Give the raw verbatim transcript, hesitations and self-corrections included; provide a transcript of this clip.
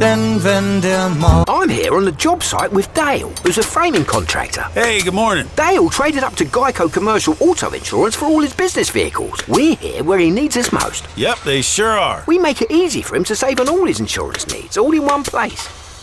Denn wenn der Morgen... I'm here on the job site with Dale, who's a framing contractor. Hey, good morning. Dale traded up to Geico Commercial Auto Insurance for all his business vehicles. We're here where he needs us most. Yep, they sure are. We make it easy for him to save on all his insurance needs, all in one place.